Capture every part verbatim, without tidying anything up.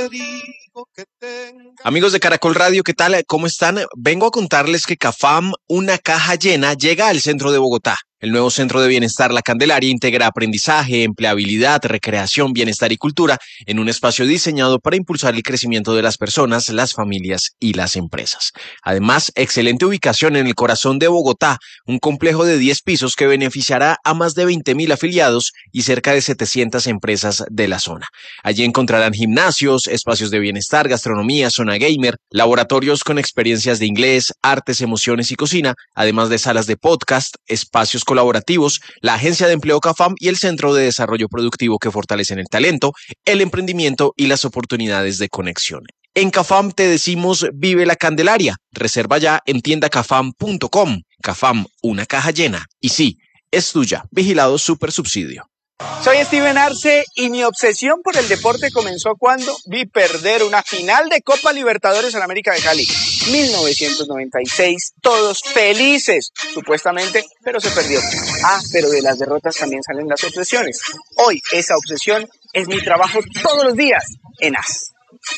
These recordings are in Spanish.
te digo que tenga... Amigos de Caracol Radio, ¿qué tal? ¿Cómo están? Vengo a contarles que CAFAM, una caja llena, llega al centro de Bogotá. El nuevo Centro de Bienestar La Candelaria integra aprendizaje, empleabilidad, recreación, bienestar y cultura en un espacio diseñado para impulsar el crecimiento de las personas, las familias y las empresas. Además, excelente ubicación en el corazón de Bogotá, un complejo de diez pisos que beneficiará a más de veinte mil afiliados y cerca de setecientas empresas de la zona. Allí encontrarán gimnasios, espacios de bienestar, gastronomía, zona gamer, laboratorios con experiencias de inglés, artes, emociones y cocina, además de salas de podcast, espacios colaborativos, la Agencia de Empleo CAFAM y el Centro de Desarrollo Productivo que fortalecen el talento, el emprendimiento y las oportunidades de conexión. En CAFAM te decimos vive la Candelaria. Reserva ya en tienda cafam punto com. CAFAM, una caja llena. Y sí, es tuya. Vigilado Super Subsidio. Soy Steven Arce y mi obsesión por el deporte comenzó cuando vi perder una final de Copa Libertadores en América de Cali. mil novecientos noventa y seis, todos felices, supuestamente, pero se perdió. Ah, pero de las derrotas también salen las obsesiones. Hoy esa obsesión es mi trabajo todos los días en A S.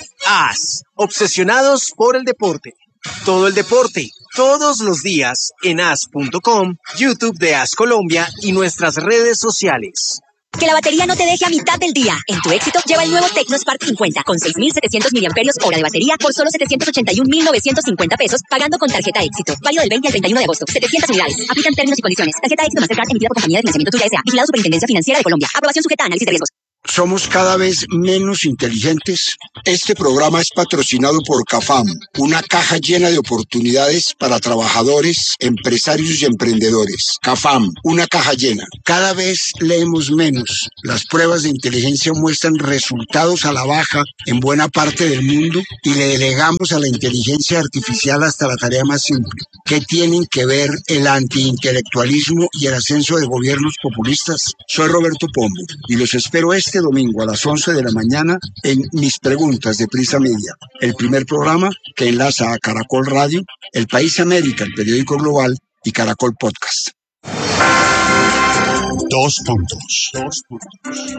A S, obsesionados por el deporte. Todo el deporte, todos los días en as punto com, YouTube de A S Colombia y nuestras redes sociales. Que la batería no te deje a mitad del día. En tu éxito, lleva el nuevo Tecnospark cincuenta con seis mil setecientos miliamperios hora de batería por solo setecientos ochenta y un mil novecientos cincuenta pesos, pagando con tarjeta éxito. Válido del veinte al treinta y uno de agosto. setecientas unidades. Aplican términos y condiciones. Tarjeta éxito Mastercard emitida por compañía de financiamiento Tuya S A. Vigilado Superintendencia Financiera de Colombia. Aprobación sujeta a análisis de riesgos. Somos cada vez menos inteligentes. Este programa es patrocinado por CAFAM, una caja llena de oportunidades para trabajadores, empresarios y emprendedores. CAFAM, una caja llena. Cada vez leemos menos. Las pruebas de inteligencia muestran resultados a la baja en buena parte del mundo y le delegamos a la inteligencia artificial hasta la tarea más simple. ¿Qué tienen que ver el antiintelectualismo y el ascenso de gobiernos populistas? Soy Roberto Pombo y los espero este domingo a las once de la mañana en Mis Preguntas de Prisa Media, el primer programa que enlaza a Caracol Radio, El País América, el periódico global, y Caracol Podcast. Dos puntos. Dos puntos.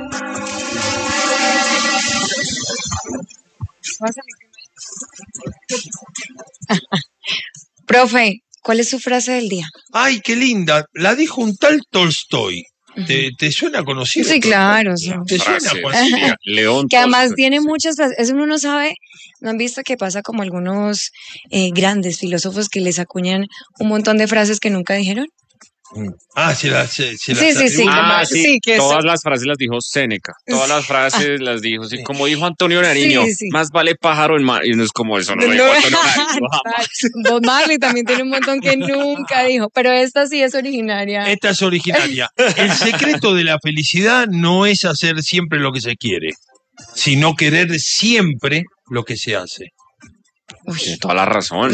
Profe, ¿cuál es su frase del día? Ay, qué linda. La dijo un tal Tolstoy. ¿Te, te suena conocido? Sí, claro. Sí. ¿Te suena conocido? León. Que además tiene muchas frases. Eso uno no sabe. ¿No han visto que pasa como algunos eh, grandes filósofos que les acuñan un montón de frases que nunca dijeron? Ah, se las se, se sí, sí, sí, ah, sí, sí, que todas eso. las frases las dijo Séneca, todas las frases las dijo, sí, como dijo Antonio Nariño, sí, sí. Más vale pájaro en mar, y no es como eso, no lo dijo Antonio Nariño jamás. Bob Marley también tiene un montón que nunca dijo, pero esta sí es originaria. Esta es originaria. El secreto de la felicidad no es hacer siempre lo que se quiere, sino querer siempre lo que se hace. Tiene toda la razón.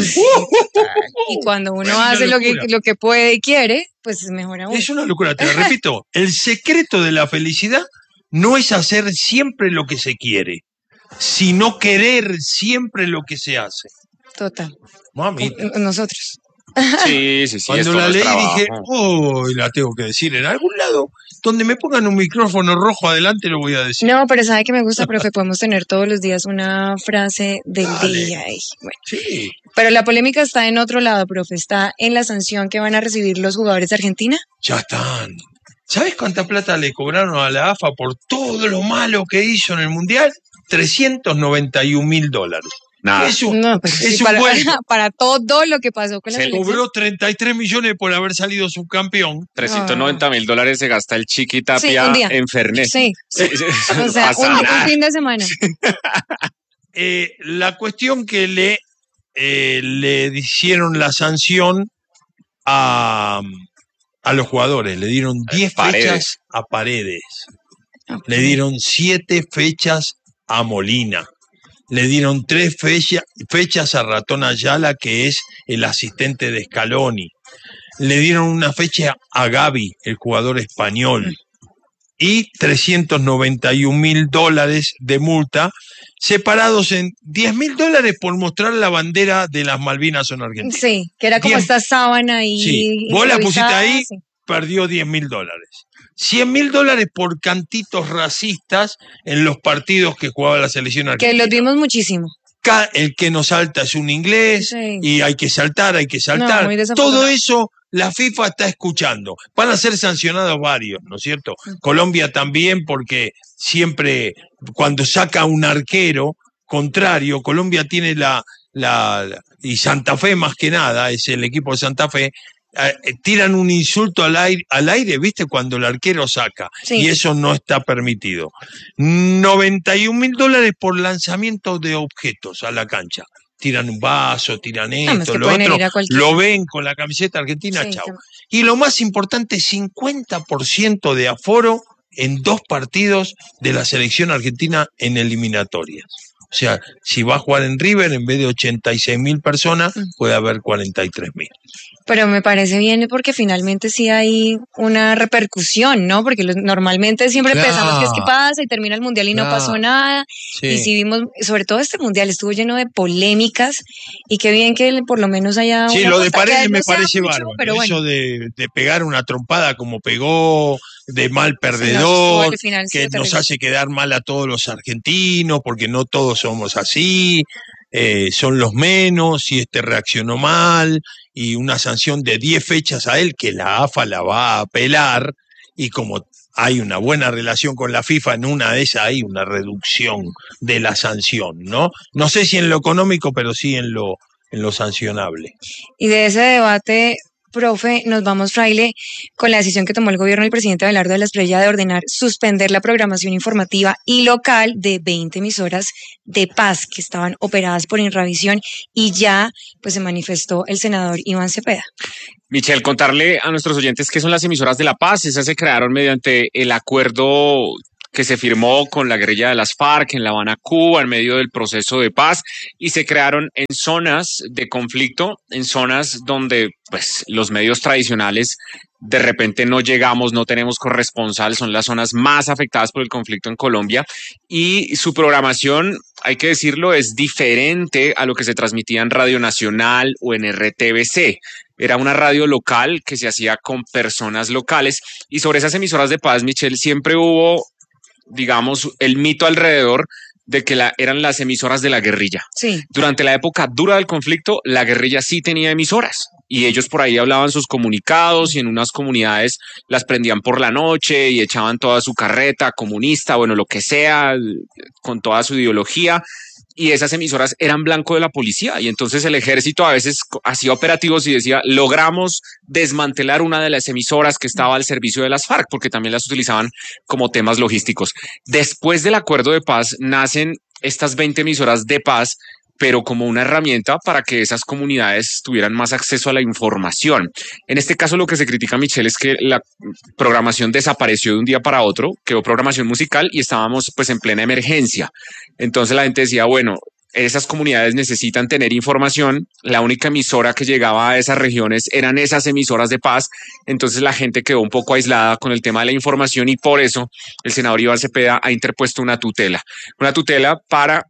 Y cuando uno hace lo que, lo que puede y quiere, pues es mejor aún. Es una locura, te lo repito. El secreto de la felicidad no es hacer siempre lo que se quiere, sino querer siempre lo que se hace. Total. Mamita. Nosotros. Sí, sí, sí. Cuando la leí dije, oh, la tengo que decir en algún lado. Donde me pongan un micrófono rojo adelante lo voy a decir. No, pero ¿sabe qué me gusta, profe? Podemos tener todos los días una frase del Dale. día. Y, bueno. Sí. Pero la polémica está en otro lado, profe. Está en la sanción que van a recibir los jugadores de Argentina. Ya están. ¿Sabes cuánta plata le cobraron a la A F A por todo lo malo que hizo en el Mundial? trescientos noventa y un mil dólares. Nada. Es un, no, pues, es sí, un para, buen... para todo lo que pasó con la Se selección. cobró treinta y tres millones por haber salido subcampeón. trescientos noventa mil dólares se gasta el Chiqui Tapia sí, en Fernet. Sí. sí, sí, sí o sea, un, un fin de semana. eh, la cuestión que le, eh, le hicieron la sanción a, a los jugadores. Le dieron diez fechas a Paredes. Okay. Le dieron siete fechas a Molina. Le dieron tres fecha, fechas a Ratón Ayala, que es el asistente de Scaloni. Le dieron una fecha a Gavi, el jugador español. Y trescientos noventa y un mil dólares de multa, separados en diez mil dólares por mostrar la bandera de las Malvinas en Argentina. Sí, que era como diez, esta sábana y... Sí, vos la pusiste ahí, sí. Perdió diez mil dólares. cien mil dólares por cantitos racistas en los partidos que jugaba la selección argentina. Que los vimos muchísimo. El que no salta es un inglés, sí. Y hay que saltar, hay que saltar. No, todo eso la FIFA está escuchando. Van a ser sancionados varios, ¿no es cierto? Uh-huh. Colombia también, porque siempre cuando saca un arquero contrario, Colombia tiene la, la, la y Santa Fe más que nada, es el equipo de Santa Fe, eh, tiran un insulto al aire, al aire, ¿viste? Cuando el arquero saca, sí. Y eso no está permitido. noventa y un mil dólares por lanzamiento de objetos a la cancha. Tiran un vaso, tiran esto, ah, lo otro, lo ven con la camiseta argentina, sí, chao. Claro. Y lo más importante, cincuenta por ciento de aforo en dos partidos de la selección argentina en eliminatorias. O sea, si va a jugar en River, en vez de ochenta y seis mil personas, puede haber cuarenta y tres mil. Pero me parece bien porque finalmente sí hay una repercusión, ¿no? Porque los, normalmente siempre claro. pensamos que es que pasa y termina el Mundial y claro. no pasó nada. Sí. Y si vimos, sobre todo este Mundial estuvo lleno de polémicas y qué bien que por lo menos haya... Sí, lo de Paredes me parece bárbaro. Pero bueno. Eso de, de pegar una trompada como pegó, de mal perdedor, sí, no, que nos hace quedar mal a todos los argentinos porque no todos somos así. Eh, son los menos y este reaccionó mal y una sanción de diez fechas a él que la AFA la va a apelar y como hay una buena relación con la FIFA, en una de esas hay una reducción de la sanción, ¿no? No sé si en lo económico, pero sí en lo, en lo sancionable. Y de ese debate, profe, nos vamos, Fraile, con la decisión que tomó el gobierno del presidente Abelardo de la Espriella de ordenar suspender la programación informativa y local de veinte emisoras de paz que estaban operadas por Inravisión y ya pues se manifestó el senador Iván Cepeda. Michelle, contarle a nuestros oyentes qué son las emisoras de la paz. Esas se crearon mediante el acuerdo que se firmó con la guerrilla de las FARC en La Habana, Cuba, en medio del proceso de paz, y se crearon en zonas de conflicto, en zonas donde pues los medios tradicionales de repente no llegamos, no tenemos corresponsal, son las zonas más afectadas por el conflicto en Colombia, y su programación, hay que decirlo, es diferente a lo que se transmitía en Radio Nacional o en R T V C. Era una radio local que se hacía con personas locales, y sobre esas emisoras de paz, Michelle, siempre hubo, digamos, el mito alrededor de que la, eran las emisoras de la guerrilla. Sí. Durante la época dura del conflicto, la guerrilla sí tenía emisoras y ellos por ahí hablaban sus comunicados y en unas comunidades las prendían por la noche y echaban toda su carreta comunista, bueno, lo que sea, con toda su ideología. Y esas emisoras eran blanco de la policía y entonces el ejército a veces hacía operativos y decía, logramos desmantelar una de las emisoras que estaba al servicio de las FARC, porque también las utilizaban como temas logísticos. Después del acuerdo de paz nacen estas veinte emisoras de paz, pero como una herramienta para que esas comunidades tuvieran más acceso a la información. En este caso lo que se critica, Michelle, es que la programación desapareció de un día para otro, quedó programación musical y estábamos pues en plena emergencia. Entonces la gente decía, bueno, esas comunidades necesitan tener información, la única emisora que llegaba a esas regiones eran esas emisoras de paz, entonces la gente quedó un poco aislada con el tema de la información y por eso el senador Iván Cepeda ha interpuesto una tutela, una tutela para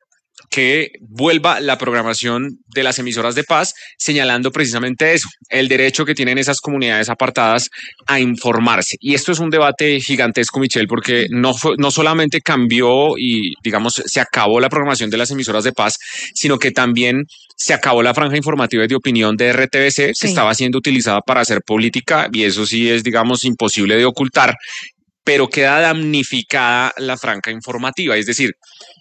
que vuelva la programación de las emisoras de paz, señalando precisamente eso, el derecho que tienen esas comunidades apartadas a informarse. Y esto es un debate gigantesco, Michelle, porque no, fue, no solamente cambió y, digamos, se acabó la programación de las emisoras de paz, sino que también se acabó la franja informativa y de opinión de R T V C, que sí estaba siendo utilizada para hacer política, y eso sí es, digamos, imposible de ocultar, pero queda damnificada la franja informativa, es decir,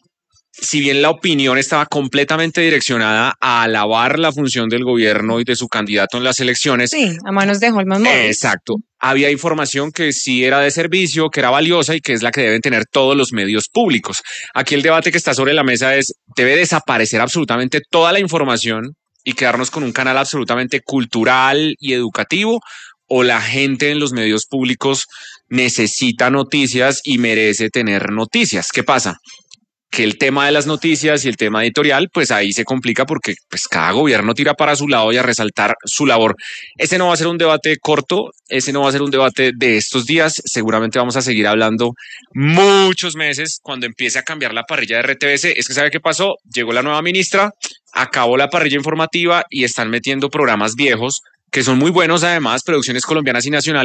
si bien la opinión estaba completamente direccionada a alabar la función del gobierno y de su candidato en las elecciones. Sí, a manos de Holman Morris. Exacto. Había información que sí era de servicio, que era valiosa y que es la que deben tener todos los medios públicos. Aquí el debate que está sobre la mesa es, ¿debe desaparecer absolutamente toda la información y quedarnos con un canal absolutamente cultural y educativo? ¿O la gente en los medios públicos necesita noticias y merece tener noticias? ¿Qué pasa? Que el tema de las noticias y el tema editorial, pues ahí se complica porque pues cada gobierno tira para su lado y a resaltar su labor. Ese no va a ser un debate corto, ese no va a ser un debate de estos días, seguramente vamos a seguir hablando muchos meses cuando empiece a cambiar la parrilla de R T V C. Es que ¿sabe qué pasó? Llegó la nueva ministra, acabó la parrilla informativa y están metiendo programas viejos que son muy buenos además, producciones colombianas y nacionales,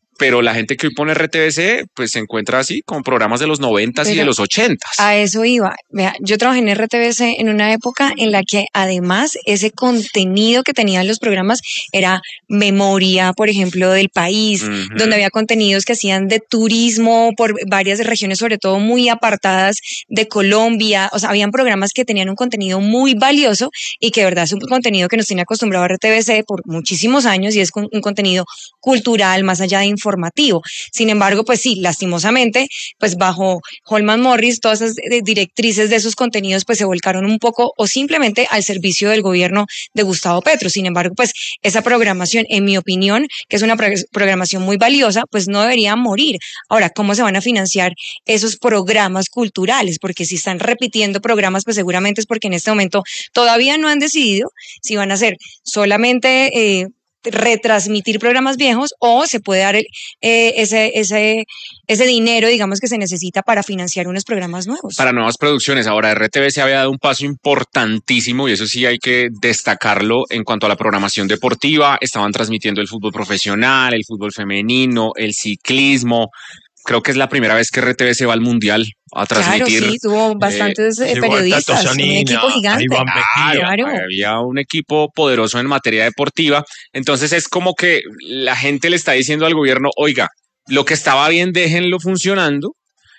pero la gente que hoy pone R T V C, pues se encuentra así con programas de los noventas y de los ochentas. A eso iba. Vea, yo trabajé en R T V C en una época en la que además ese contenido que tenían los programas era memoria, por ejemplo, del país, uh-huh. donde había contenidos que hacían de turismo por varias regiones, sobre todo muy apartadas de Colombia. O sea, habían programas que tenían un contenido muy valioso y que de verdad es un contenido que nos tiene acostumbrado a R T V C por muchísimos años y es un contenido cultural más allá de información. Informativo. Sin embargo, pues sí, lastimosamente, pues bajo Holman Morris, todas esas directrices de esos contenidos pues se volcaron un poco o simplemente al servicio del gobierno de Gustavo Petro. Sin embargo, pues esa programación, en mi opinión, que es una programación muy valiosa, pues no debería morir. Ahora, ¿cómo se van a financiar esos programas culturales? Porque si están repitiendo programas, pues seguramente es porque en este momento todavía no han decidido si van a ser solamente... Eh, retransmitir programas viejos o se puede dar el, eh, ese, ese, ese dinero, digamos, que se necesita para financiar unos programas nuevos. Para nuevas producciones. Ahora, R T V C había dado un paso importantísimo y eso sí hay que destacarlo en cuanto a la programación deportiva. Estaban transmitiendo el fútbol profesional, el fútbol femenino, el ciclismo. Creo que es la primera vez que R T V C va al Mundial a transmitir. Claro, sí, tuvo bastantes eh, periodistas, un equipo gigante. Claro, claro. Había un equipo poderoso en materia deportiva. Entonces es como que la gente le está diciendo al gobierno, oiga, lo que estaba bien, déjenlo funcionando.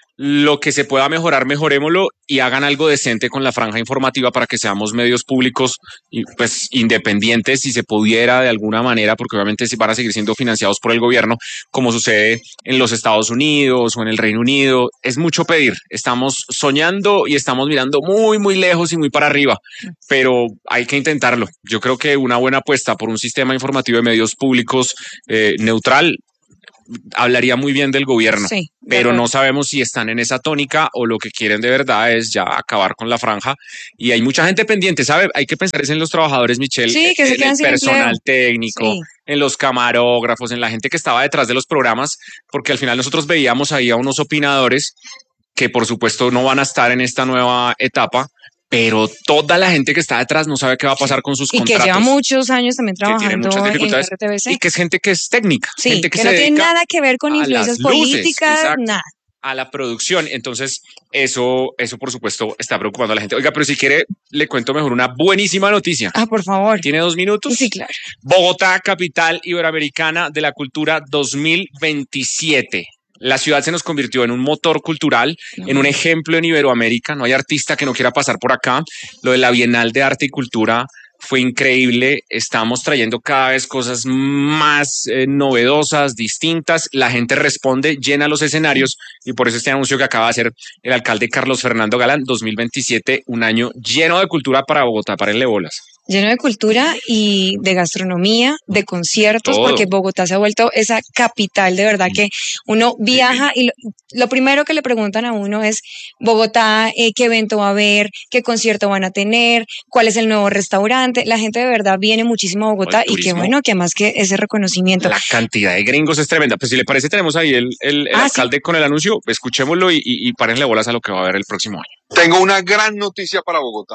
Lo que se pueda mejorar, mejorémoslo y hagan algo decente con la franja informativa para que seamos medios públicos y pues independientes si se pudiera de alguna manera, porque obviamente van a seguir siendo financiados por el gobierno, como sucede en los Estados Unidos o en el Reino Unido. Es mucho pedir. Estamos soñando y estamos mirando muy, muy lejos y muy para arriba, pero hay que intentarlo. Yo creo que una buena apuesta por un sistema informativo de medios públicos eh, neutral hablaría muy bien del gobierno, sí, pero no sabemos si están en esa tónica o lo que quieren de verdad es ya acabar con la franja y hay mucha gente pendiente, ¿sabe? Hay que pensar en los trabajadores, Michelle, sí, que se en el personal técnico, sí. en los camarógrafos, en la gente que estaba detrás de los programas, porque al final nosotros veíamos ahí a unos opinadores que por supuesto no van a estar en esta nueva etapa, pero toda la gente que está detrás no sabe qué va a pasar con sus y contratos. Y que lleva muchos años también trabajando en R T V C. Y que es gente que es técnica. Sí, gente que, que se no tiene nada que ver con influencias políticas, luces, nada. A la producción. Entonces, eso, eso por supuesto está preocupando a la gente. Oiga, pero si quiere, le cuento mejor una buenísima noticia. Ah, por favor. ¿Tiene dos minutos? Sí, claro. Bogotá, capital iberoamericana de la cultura dos mil veintisiete. La ciudad se nos convirtió en un motor cultural, uh-huh. en un ejemplo en Iberoamérica. No hay artista que no quiera pasar por acá. Lo de la Bienal de Arte y Cultura fue increíble. Estamos trayendo cada vez cosas más eh, novedosas, distintas. La gente responde, llena los escenarios y por eso este anuncio que acaba de hacer el alcalde Carlos Fernando Galán, dos mil veintisiete, un año lleno de cultura para Bogotá, párenle bolas. Lleno de cultura y de gastronomía, de conciertos, todo. Porque Bogotá se ha vuelto esa capital de verdad que uno viaja y lo, lo primero que le preguntan a uno es Bogotá, eh, qué evento va a haber, qué concierto van a tener, cuál es el nuevo restaurante. La gente de verdad viene muchísimo a Bogotá y qué bueno que más que ese reconocimiento. La cantidad de gringos es tremenda. Pues si le parece tenemos ahí el, el, el ah, alcalde ¿sí? con el anuncio, escuchémoslo y, y, y párenle bolas a lo que va a haber el próximo año. Tengo una gran noticia para Bogotá.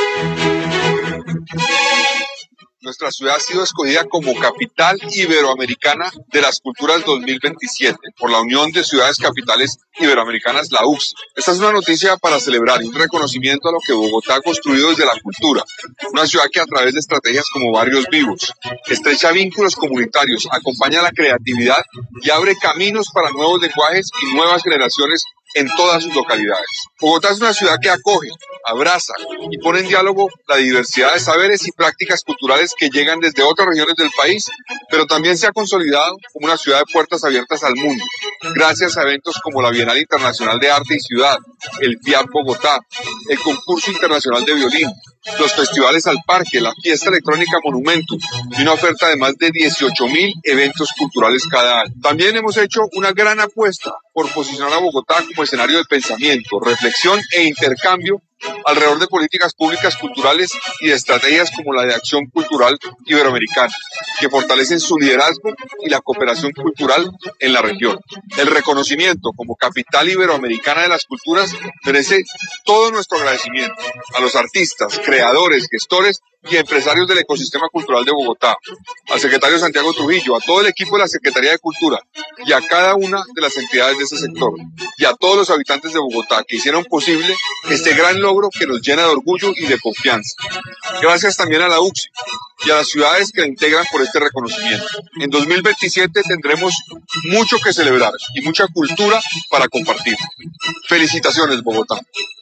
Nuestra ciudad ha sido escogida como capital iberoamericana de las culturas dos mil veintisiete por la Unión de Ciudades Capitales Iberoamericanas, la U C S I. Esta es una noticia para celebrar y un reconocimiento a lo que Bogotá ha construido desde la cultura. Una ciudad que a través de estrategias como Barrios Vivos estrecha vínculos comunitarios, acompaña la creatividad y abre caminos para nuevos lenguajes y nuevas generaciones en todas sus localidades. Bogotá es una ciudad que acoge, abraza y pone en diálogo la diversidad de saberes y prácticas culturales que llegan desde otras regiones del país, pero también se ha consolidado como una ciudad de puertas abiertas al mundo, gracias a eventos como la Bienal Internacional de Arte y Ciudad, el FIAP Bogotá, el Concurso Internacional de Violín, los festivales al parque, la fiesta electrónica Monumentum y una oferta de más de dieciocho mil eventos culturales cada año. También hemos hecho una gran apuesta por posicionar a Bogotá como escenario de pensamiento, reflexión e intercambio alrededor de políticas públicas culturales y de estrategias como la de Acción Cultural Iberoamericana, que fortalecen su liderazgo y la cooperación cultural en la región. El reconocimiento como capital iberoamericana de las culturas merece todo nuestro agradecimiento a los artistas, creadores, gestores y empresarios del ecosistema cultural de Bogotá, al secretario Santiago Trujillo, a todo el equipo de la Secretaría de Cultura y a cada una de las entidades de ese sector, y a todos los habitantes de Bogotá que hicieron posible este gran logro que nos llena de orgullo y de confianza. Gracias también a la U C S I y a las ciudades que la integran por este reconocimiento. En dos mil veintisiete tendremos mucho que celebrar y mucha cultura para compartir. Felicitaciones, Bogotá.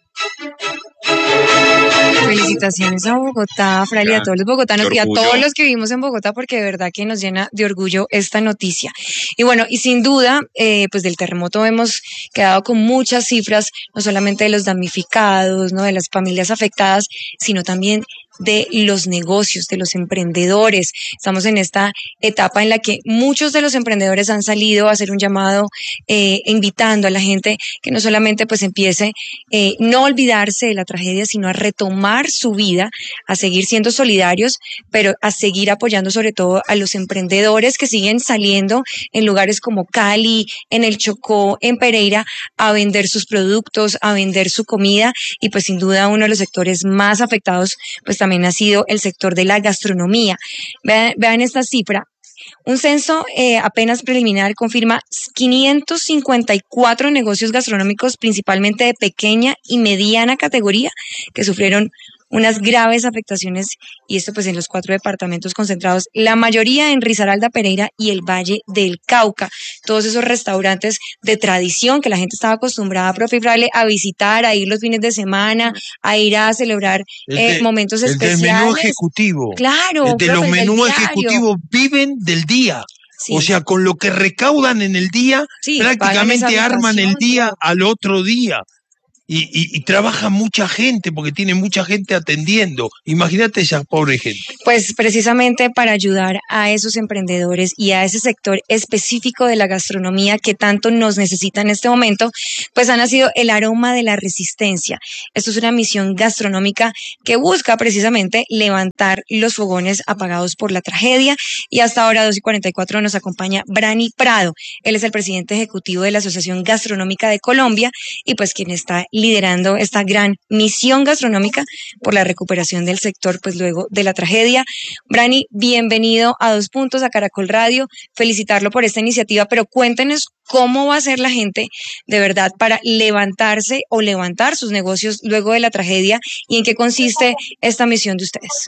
Felicitaciones a Bogotá, Fraile, a todos los bogotanos y a todos los que vivimos en Bogotá, porque de verdad que nos llena de orgullo esta noticia. Y bueno, y sin duda, eh, pues del terremoto hemos quedado con muchas cifras, no solamente de los damnificados, no de las familias afectadas, sino también de los negocios, de los emprendedores. Estamos en esta etapa en la que muchos de los emprendedores han salido a hacer un llamado eh, invitando a la gente que no solamente pues empiece eh, no olvidarse de la tragedia, sino a retomar su vida, a seguir siendo solidarios, pero a seguir apoyando sobre todo a los emprendedores que siguen saliendo en lugares como Cali, en el Chocó, en Pereira, a vender sus productos, a vender su comida, y pues sin duda uno de los sectores más afectados pues también ha sido el sector de la gastronomía. Vean, vean esta cifra. Un censo eh, apenas preliminar confirma quinientos cincuenta y cuatro negocios gastronómicos, principalmente de pequeña y mediana categoría, que sufrieron unas graves afectaciones, y esto pues en los cuatro departamentos concentrados, la mayoría en Risaralda, Pereira y el Valle del Cauca. Todos esos restaurantes de tradición que la gente estaba acostumbrada, profe Fraile, a visitar, a ir los fines de semana, a ir a celebrar eh, de, momentos el especiales. El del menú ejecutivo. Claro. El de profe, los menús diario. ejecutivos viven del día. Sí. O sea, con lo que recaudan en el día, sí, prácticamente arman el día al otro día. Y, y, y trabaja mucha gente, porque tiene mucha gente atendiendo. Imagínate esa pobre gente. Pues precisamente para ayudar a esos emprendedores y a ese sector específico de la gastronomía que tanto nos necesita en este momento, pues ha nacido el Aroma de la Resistencia. Esto es una misión gastronómica que busca precisamente levantar los fogones apagados por la tragedia, y hasta ahora, dos y cuarenta y cuatro, nos acompaña Brani Prado. Él es el presidente ejecutivo de la Asociación Gastronómica de Colombia y pues quien está liderando esta gran misión gastronómica por la recuperación del sector pues luego de la tragedia. Brani, bienvenido a Dos Puntos, a Caracol Radio, felicitarlo por esta iniciativa, pero cuéntenos cómo va a ser la gente de verdad para levantarse o levantar sus negocios luego de la tragedia, y en qué consiste esta misión de ustedes.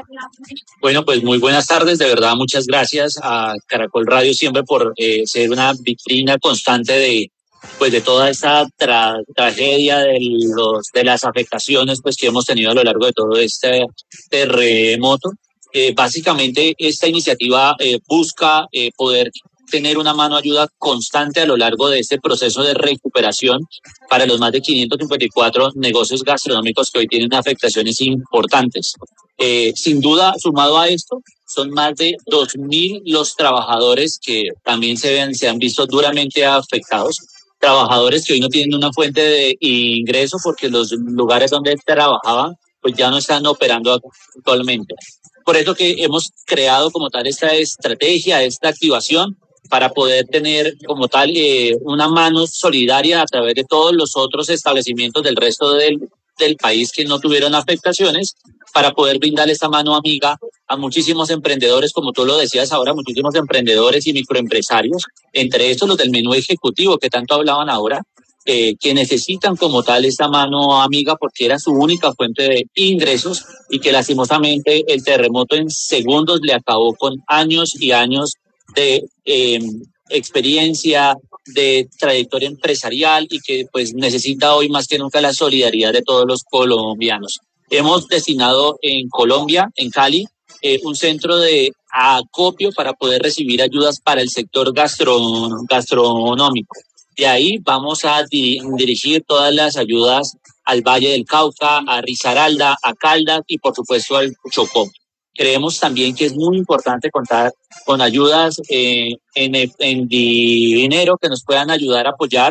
Bueno, pues muy buenas tardes, de verdad muchas gracias a Caracol Radio siempre por eh, ser una vitrina constante de pues de toda esta tra- tragedia de los de las afectaciones pues que hemos tenido a lo largo de todo este terremoto. Eh, básicamente esta iniciativa eh, busca eh, poder tener una mano de ayuda constante a lo largo de este proceso de recuperación para los más de quinientos cincuenta y cuatro negocios gastronómicos que hoy tienen afectaciones importantes. Eh, sin duda, sumado a esto, son más de dos mil los trabajadores que también se, ven, se han visto duramente afectados. Trabajadores que hoy no tienen una fuente de ingreso porque los lugares donde trabajaban pues ya no están operando actualmente. Por eso que hemos creado como tal esta estrategia, esta activación para poder tener como tal eh, una mano solidaria a través de todos los otros establecimientos del resto del, del país que no tuvieron afectaciones, para poder brindarle esta mano amiga a muchísimos emprendedores, como tú lo decías ahora, muchísimos emprendedores y microempresarios, entre estos los del menú ejecutivo que tanto hablaban ahora, eh, que necesitan como tal esta mano amiga porque era su única fuente de ingresos y que lastimosamente el terremoto en segundos le acabó con años y años de eh, experiencia, de trayectoria empresarial, y que pues necesita hoy más que nunca la solidaridad de todos los colombianos. Hemos destinado en Colombia, en Cali, eh, un centro de acopio para poder recibir ayudas para el sector gastro, gastronómico. De ahí vamos a di- dirigir todas las ayudas al Valle del Cauca, a Risaralda, a Caldas y por supuesto al Chocó. Creemos también que es muy importante contar con ayudas eh, en, en dinero que nos puedan ayudar a apoyar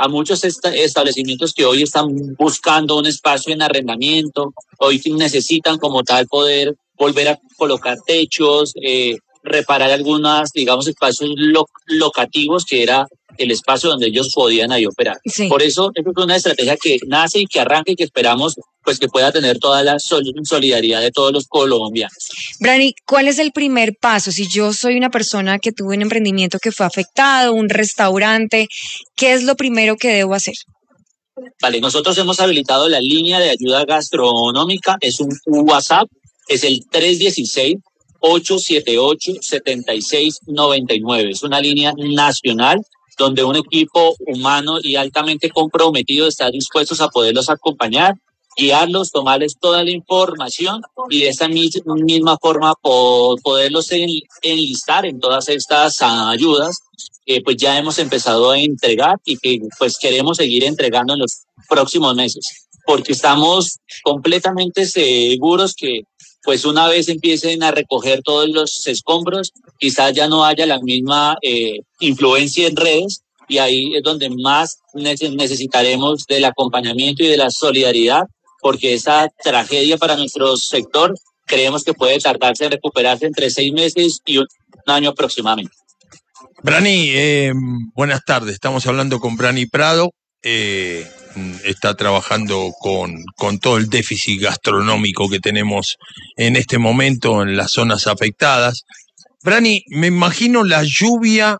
a muchos est establecimientos que hoy están buscando un espacio en arrendamiento, hoy necesitan como tal poder volver a colocar techos, eh, reparar algunas, digamos, espacios lo locativos que era el espacio donde ellos podían ahí operar. Sí. Por eso, es una estrategia que nace y que arranca y que esperamos pues que pueda tener toda la sol solidaridad de todos los colombianos. Brani, ¿cuál es el primer paso? Si yo soy una persona que tuvo un emprendimiento que fue afectado, un restaurante, ¿qué es lo primero que debo hacer? Vale, nosotros hemos habilitado la línea de ayuda gastronómica, es un WhatsApp, es el tres uno seis, ocho siete ocho, siete seis nueve nueve. Es una línea nacional donde un equipo humano y altamente comprometido está dispuestos a poderlos acompañar, guiarlos, tomarles toda la información y de esa misma forma poderlos enlistar en todas estas ayudas que pues ya hemos empezado a entregar y que pues queremos seguir entregando en los próximos meses, porque estamos completamente seguros que pues una vez empiecen a recoger todos los escombros, quizás ya no haya la misma eh, influencia en redes, y ahí es donde más necesitaremos del acompañamiento y de la solidaridad, porque esa tragedia para nuestro sector creemos que puede tardarse en recuperarse entre seis meses y un año aproximadamente. Brani, eh, buenas tardes. Estamos hablando con Brani Prado. Eh, está trabajando con, con todo el déficit gastronómico que tenemos en este momento en las zonas afectadas. Brani, me imagino la lluvia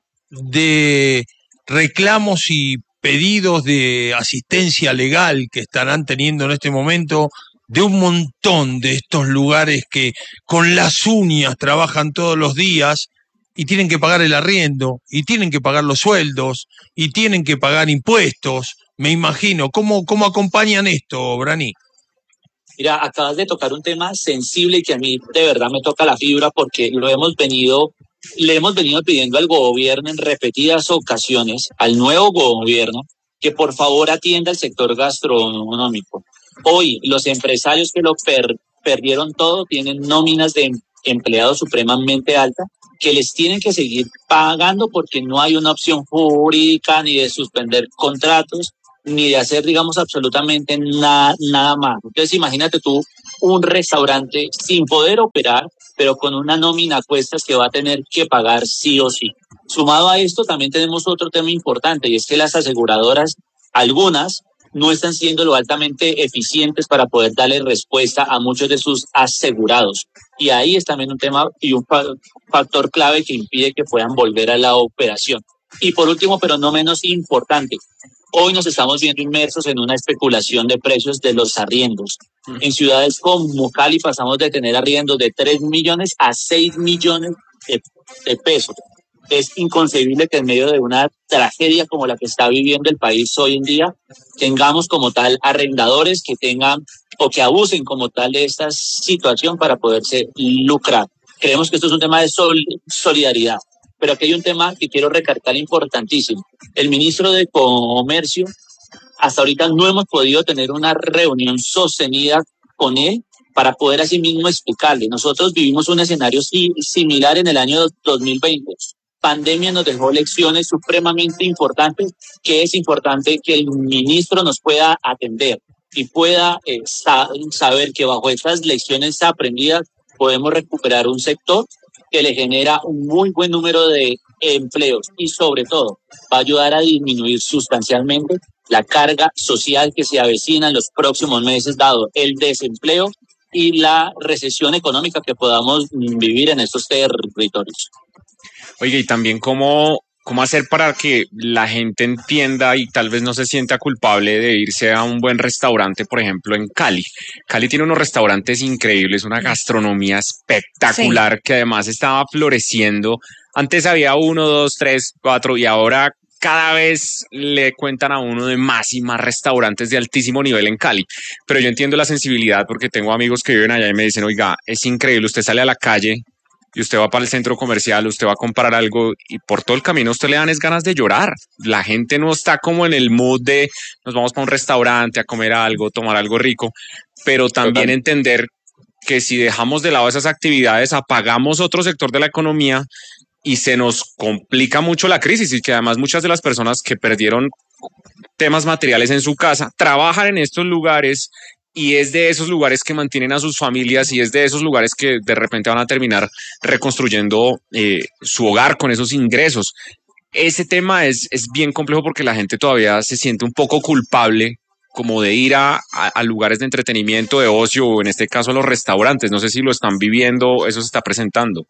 de reclamos y pedidos de asistencia legal que estarán teniendo en este momento de un montón de estos lugares que con las uñas trabajan todos los días y tienen que pagar el arriendo, y tienen que pagar los sueldos, y tienen que pagar impuestos. Me imagino, ¿cómo, cómo acompañan esto, Brani? Mira, acabas de tocar un tema sensible y que a mí de verdad me toca la fibra, porque lo hemos venido, le hemos venido pidiendo al gobierno en repetidas ocasiones, al nuevo gobierno, que por favor atienda el sector gastronómico. Hoy los empresarios que lo per, perdieron todo tienen nóminas de empleados supremamente altas, que les tienen que seguir pagando porque no hay una opción jurídica ni de suspender contratos, ni de hacer, digamos, absolutamente nada, nada más. Entonces, imagínate tú un restaurante sin poder operar, pero con una nómina a cuestas que va a tener que pagar sí o sí. Sumado a esto, también tenemos otro tema importante, y es que las aseguradoras, algunas, no están siendo lo altamente eficientes para poder darle respuesta a muchos de sus asegurados. Y ahí es también un tema y un factor clave que impide que puedan volver a la operación. Y por último, pero no menos importante, hoy nos estamos viendo inmersos en una especulación de precios de los arriendos. En ciudades como Cali pasamos de tener arriendos de tres millones a seis millones de, de pesos. Es inconcebible que en medio de una tragedia como la que está viviendo el país hoy en día, tengamos como tal arrendadores que tengan o que abusen como tal de esta situación para poderse lucrar. Creemos que esto es un tema de sol solidaridad, pero aquí hay un tema que quiero recalcar importantísimo. El ministro de Comercio, hasta ahorita no hemos podido tener una reunión sostenida con él para poder así mismo explicarle. Nosotros vivimos un escenario similar en el año dos mil veinte. Pandemia nos dejó lecciones supremamente importantes, que es importante que el ministro nos pueda atender y pueda eh, sa saber que bajo estas lecciones aprendidas podemos recuperar un sector que le genera un muy buen número de empleos y sobre todo va a ayudar a disminuir sustancialmente la carga social que se avecina en los próximos meses, dado el desempleo y la recesión económica que podamos vivir en estos territorios. Oiga, y también cómo, cómo hacer para que la gente entienda y tal vez no se sienta culpable de irse a un buen restaurante, por ejemplo, en Cali. Cali tiene unos restaurantes increíbles, una gastronomía espectacular, sí, que además estaba floreciendo. Antes había uno, dos, tres, cuatro y ahora cada vez le cuentan a uno de más y más restaurantes de altísimo nivel en Cali. Pero yo entiendo la sensibilidad porque tengo amigos que viven allá y me dicen, oiga, es increíble, usted sale a la calle y usted va para el centro comercial, usted va a comprar algo y por todo el camino a usted le dan es ganas de llorar. La gente no está como en el mood de nos vamos para un restaurante a comer algo, tomar algo rico, pero también Total. entender que si dejamos de lado esas actividades, apagamos otro sector de la economía y se nos complica mucho la crisis, y que además muchas de las personas que perdieron temas materiales en su casa, trabajan en estos lugares y es de esos lugares que mantienen a sus familias y es de esos lugares que de repente van a terminar reconstruyendo eh, su hogar con esos ingresos. Ese tema es, es bien complejo porque la gente todavía se siente un poco culpable como de ir a, a, a lugares de entretenimiento, de ocio, o en este caso a los restaurantes. No sé si lo están viviendo, eso se está presentando.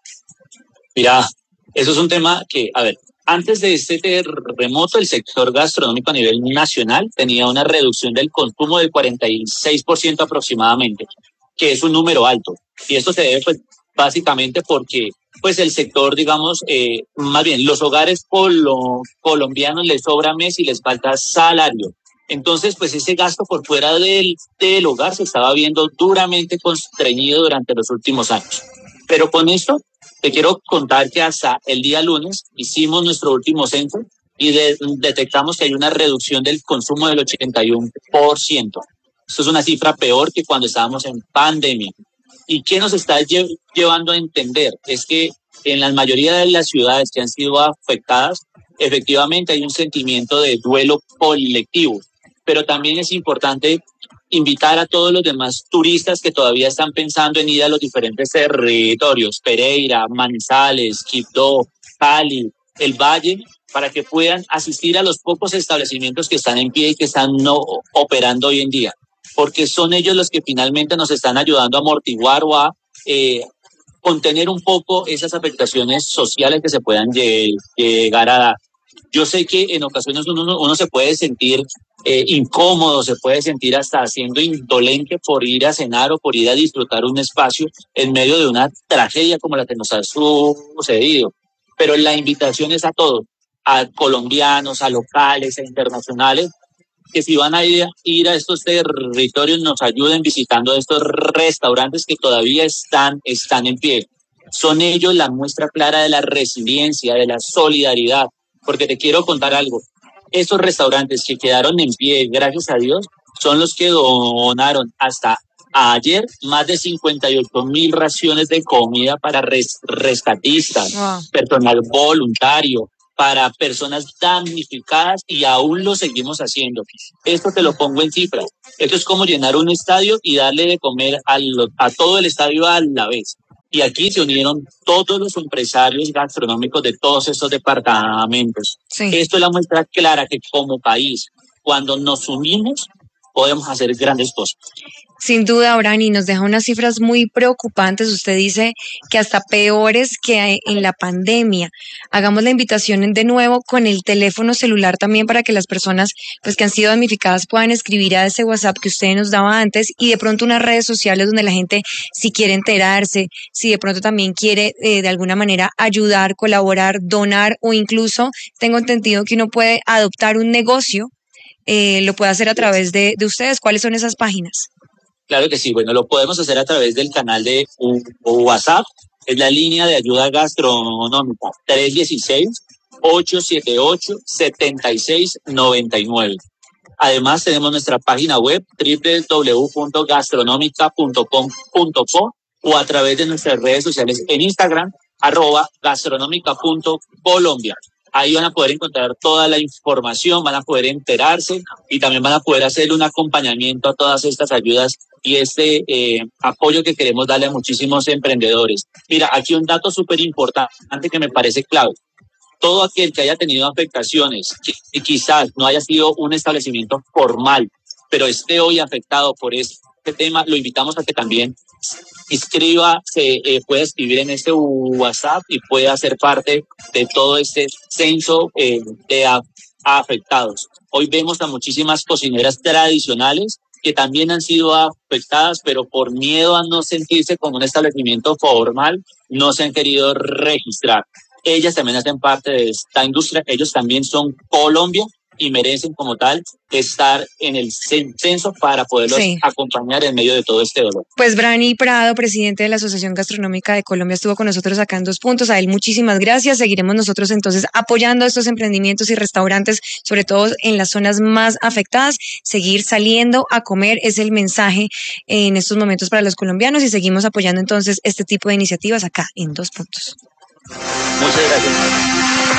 Mira, eso es un tema que, a ver, antes de este terremoto, el sector gastronómico a nivel nacional tenía una reducción del consumo del cuarenta y seis por ciento aproximadamente, que es un número alto. Y esto se debe, pues, básicamente porque, pues, el sector, digamos, eh, más bien, los hogares colo- colombianos les sobra mes y les falta salario. Entonces, pues, ese gasto por fuera del, del hogar se estaba viendo duramente constreñido durante los últimos años. Pero con esto, te quiero contar que hasta el día lunes hicimos nuestro último censo y de, detectamos que hay una reducción del consumo del ochenta y uno por ciento. Esto es una cifra peor que cuando estábamos en pandemia. ¿Y qué nos está lle- llevando a entender? Es que en la mayoría de las ciudades que han sido afectadas, efectivamente hay un sentimiento de duelo colectivo, pero también es importante invitar a todos los demás turistas que todavía están pensando en ir a los diferentes territorios, Pereira, Manizales, Quibdó, Cali, el Valle, para que puedan asistir a los pocos establecimientos que están en pie y que están no operando hoy en día, porque son ellos los que finalmente nos están ayudando a amortiguar o a eh, contener un poco esas afectaciones sociales que se puedan lle- llegar a dar. Yo sé que en ocasiones uno, uno se puede sentir eh, incómodo, se puede sentir hasta siendo indolente por ir a cenar o por ir a disfrutar un espacio en medio de una tragedia como la que nos ha sucedido. Pero la invitación es a todos, a colombianos, a locales, a internacionales, que si van a ir, ir a estos territorios nos ayuden visitando estos restaurantes que todavía están, están en pie. Son ellos la muestra clara de la resiliencia, de la solidaridad. Porque te quiero contar algo. Esos restaurantes que quedaron en pie, gracias a Dios, son los que donaron hasta ayer más de cincuenta y ocho mil raciones de comida para res- rescatistas, Wow. personal voluntario, para personas damnificadas y aún lo seguimos haciendo. Esto te lo pongo en cifras. Esto es como llenar un estadio y darle de comer a, lo- a todo el estadio a la vez. Y aquí se unieron todos los empresarios gastronómicos de todos estos departamentos. Sí. Esto es la muestra clara que como país, cuando nos unimos, podemos hacer grandes cosas. Sin duda, Abraham, y nos deja unas cifras muy preocupantes. Usted dice que hasta peores que en la pandemia. Hagamos la invitación de nuevo con el teléfono celular también para que las personas pues que han sido damnificadas puedan escribir a ese WhatsApp que usted nos daba antes y de pronto unas redes sociales donde la gente, si quiere enterarse, si de pronto también quiere eh, de alguna manera ayudar, colaborar, donar o incluso tengo entendido que uno puede adoptar un negocio, eh, lo puede hacer a través de, de ustedes. ¿Cuáles son esas páginas? Claro que sí, bueno, lo podemos hacer a través del canal de u- WhatsApp, es la línea de ayuda gastronómica tres uno seis, ocho siete ocho, siete seis nueve nueve. Además tenemos nuestra página web doble u doble u doble u punto gastronómica punto com punto co o a través de nuestras redes sociales en Instagram, arroba gastronómica punto colombia. Ahí van a poder encontrar toda la información, van a poder enterarse y también van a poder hacer un acompañamiento a todas estas ayudas y este eh, apoyo que queremos darle a muchísimos emprendedores. Mira, aquí un dato súper importante que me parece clave. Todo aquel que haya tenido afectaciones, que, que quizás no haya sido un establecimiento formal, pero esté hoy afectado por este tema, lo invitamos a que también inscriba, se eh, pueda escribir en este WhatsApp y pueda ser parte de todo este censo eh, de a, a afectados. Hoy vemos a muchísimas cocineras tradicionales que también han sido afectadas, pero por miedo a no sentirse como un establecimiento formal, no se han querido registrar. Ellas también hacen parte de esta industria, ellos también son Colombia y merecen como tal estar en el censo para poderlos Sí. acompañar en medio de todo este dolor. Pues Brani Prado, presidente de la Asociación Gastronómica de Colombia, estuvo con nosotros acá en Dos Puntos. A él muchísimas gracias. Seguiremos nosotros entonces apoyando estos emprendimientos y restaurantes, sobre todo en las zonas más afectadas. Seguir saliendo a comer es el mensaje en estos momentos para los colombianos y seguimos apoyando entonces este tipo de iniciativas acá en Dos Puntos. Muchas gracias.